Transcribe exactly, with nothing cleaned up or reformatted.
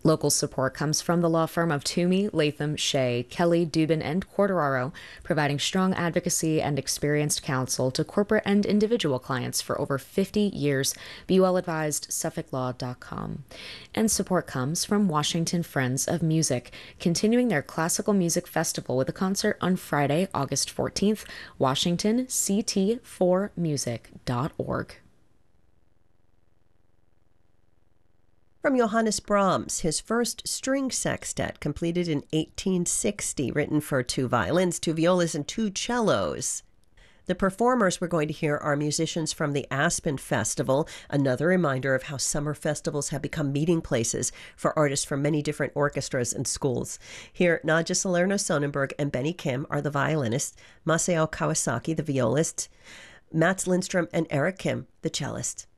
Local support comes from the law firm of Toomey, Latham, Shea, Kelly, Dubin, and Quartararo, providing strong advocacy and experienced counsel to corporate and individual clients for over fifty years. Be well advised, suffolk law dot com. And support comes from Washington Friends of Music, continuing their classical music festival with a concert on Friday, August fourteenth, Washington, c t four music dot org. From Johannes Brahms, his first string sextet, completed in eighteen sixty, written for two violins, two violas, and two cellos. The performers we're going to hear are musicians from the Aspen Festival, another reminder of how summer festivals have become meeting places for artists from many different orchestras and schools. Here, Nadja Salerno-Sonnenberg and Benny Kim are the violinists, Masao Kawasaki, the violist, Mats Lindstrom and Eric Kim, the cellist.